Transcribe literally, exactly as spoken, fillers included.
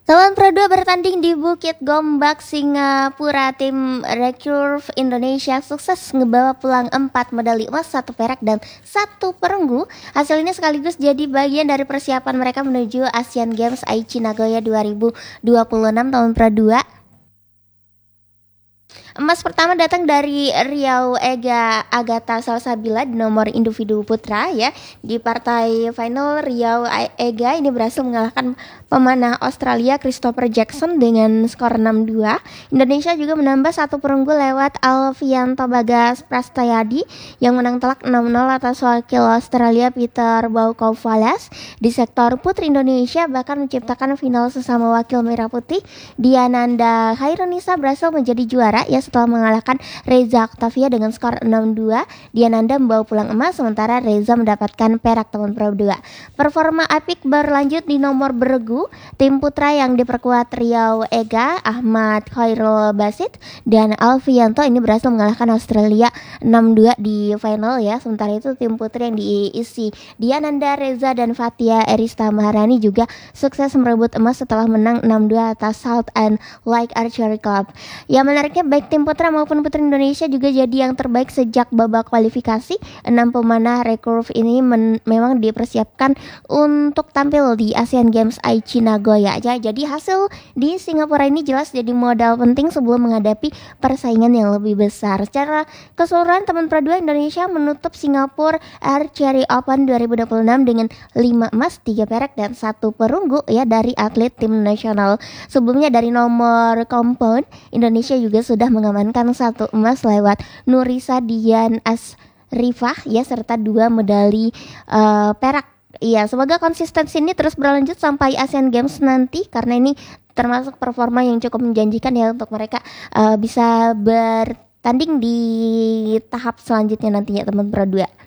Lawan Pro dua bertanding di Bukit Gombak, Singapura. Tim Recurve Indonesia sukses ngebawa pulang empat medali emas, satu perak dan satu perunggu. Hasil ini sekaligus jadi bagian dari persiapan mereka menuju Asian Games Aichi Nagoya dua ribu dua puluh enam tahun Pro dua. Emas pertama datang dari Riau Ega Agatha Salsabila di nomor individu putra ya. Di partai final Riau Ega ini berhasil mengalahkan pemanah Australia Christopher Jackson dengan skor enam dua. Indonesia juga menambah satu perunggu lewat Alfianto Bagas Prastayadi yang menang telak enam nol atas wakil Australia Peter Baukovales. Di sektor putri, Indonesia bahkan menciptakan final sesama wakil merah putih. Diananda Khairunisa berhasil menjadi juara ya setelah mengalahkan Reza Octavia dengan skor enam dua. Diananda membawa pulang emas sementara Reza mendapatkan perak tahun Pro dua. Performa apik berlanjut di nomor beregu. Tim putra yang diperkuat Riau Ega, Ahmad Khairul Basit dan Alfianto ini berhasil mengalahkan Australia enam dua di final ya. Sementara itu tim putri yang diisi Diananda Reza dan Fatia Erista Maharani juga sukses merebut emas setelah menang enam dua atas South and Like Archery Club. Ya, menariknya baik tim putra maupun putri Indonesia juga jadi yang terbaik sejak babak kualifikasi. Enam pemanah Recurve ini men- memang dipersiapkan untuk tampil di Asian Games Aichi Nagoya aja. Jadi hasil di Singapura ini jelas jadi modal penting sebelum menghadapi persaingan yang lebih besar. Secara keseluruhan teman Pro dua Indonesia menutup Singapore Archery Open dua ribu dua puluh enam dengan lima emas, tiga perak dan satu perunggu ya dari atlet tim nasional. Sebelumnya dari nomor compound Indonesia juga sudah mengamankan satu emas lewat Nurisa Dian Asrifah ya serta dua medali uh, perak. Iya, semoga konsistensi ini terus berlanjut sampai Asian Games nanti karena ini termasuk performa yang cukup menjanjikan ya untuk mereka uh, bisa bertanding di tahap selanjutnya nantinya teman Pro dua.